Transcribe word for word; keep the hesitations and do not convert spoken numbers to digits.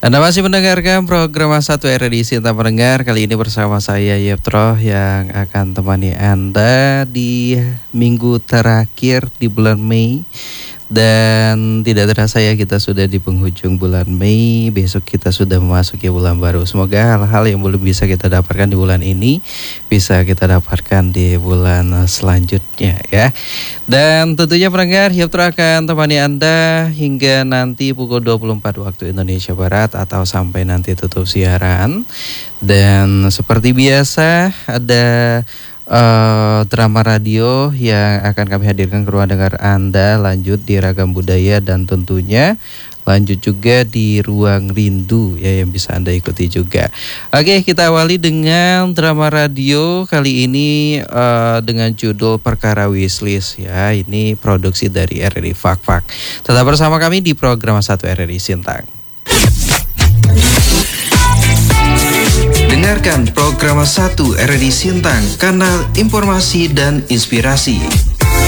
Anda masih mendengarkan program satu R D Sinta Pendengar. Kali ini bersama saya Yeptro yang akan temani Anda di minggu terakhir di bulan Mei. Dan tidak terasa ya, kita sudah di penghujung bulan Mei. Besok kita sudah memasuki bulan baru. Semoga hal-hal yang belum bisa kita dapatkan di bulan ini bisa kita dapatkan di bulan selanjutnya ya. Dan tentunya pendengar, Yeptro akan temani Anda hingga nanti pukul dua puluh empat waktu Indonesia Barat atau sampai nanti tutup siaran. Dan seperti biasa ada Uh, drama radio yang akan kami hadirkan ke ruang dengar Anda, lanjut di Ragam Budaya, dan tentunya lanjut juga di Ruang Rindu ya, yang bisa Anda ikuti juga. Oke, kita awali dengan drama radio kali ini uh, dengan judul Perkara Wishlist ya. Ini produksi dari R R I Fak Fak. Tetap bersama kami di program satu R R I Sintang. Dengarkan program satu R R I Sintang, kanal informasi dan inspirasi.